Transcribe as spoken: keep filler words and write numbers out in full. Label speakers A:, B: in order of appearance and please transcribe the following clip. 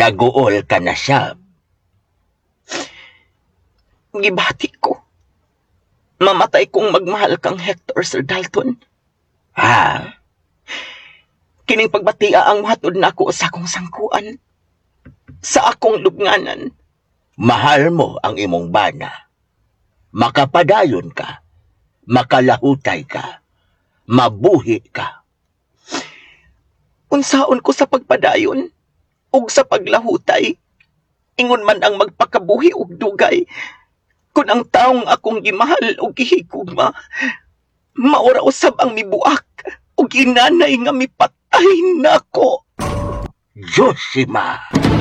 A: Naguol ka na siya.
B: Gibati ko. Mamatay kong magmahal kang Hector, Sir Dalton.
A: Ha?
B: Kining pagbatia ang muhatod na ako sa akong sangkuan. Sa akong lubnganan.
A: Mahal mo ang imong bana. Makapadayon ka. Makalahutay ka. Mabuhi ka.
B: Unsaon ko sa pagpadayon ug sa paglahutay. Ingon man ang magpakabuhi ug dugay. Kung ang taong akong gimahal ug gihigugma, maura usab ang mibuak ug ginanay nga mipatay nako.
A: Joshima!